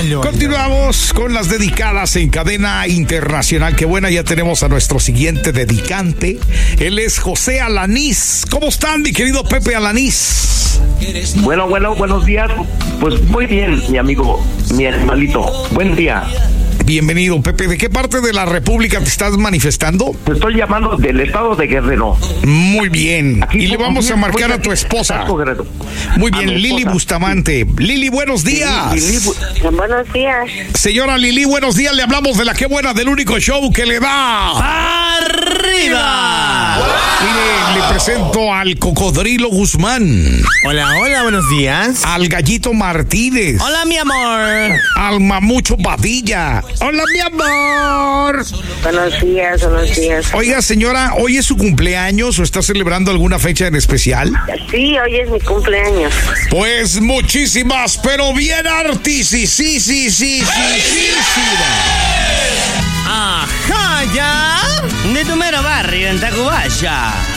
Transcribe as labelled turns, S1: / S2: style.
S1: Continuamos con las dedicadas en cadena internacional. Qué buena, ya tenemos a nuestro siguiente dedicante. Él es José Alanís. ¿Cómo están, mi querido Pepe Alanís?
S2: Bueno, buenos días. Pues muy bien, mi amigo, mi hermanito. Buen día.
S1: Bienvenido, Pepe. ¿De qué parte de la República te estás manifestando?
S2: Te estoy llamando del estado de Guerrero.
S1: Muy bien.
S2: Aquí
S1: y le vamos a marcar a tu esposa. Muy bien, Lili Bustamante. Lili, buenos días.
S3: Buenos días.
S1: Señora Lili, buenos días. Le hablamos de la Qué Buena, del único show que le da
S4: ¡arriba!
S1: Mire, le presento al Cocodrilo Guzmán.
S4: Hola, buenos días.
S1: Al Gallito Martínez.
S4: Hola, mi amor.
S1: Al Mamucho Padilla. Hola, mi amor.
S3: Buenos días.
S1: Oiga, señora, ¿hoy es su cumpleaños o está celebrando alguna fecha en especial?
S3: Sí, hoy es mi cumpleaños.
S1: Pues muchísimas, pero bien sí.
S4: Ajá, ya. De tu mero barrio en Tacubaya.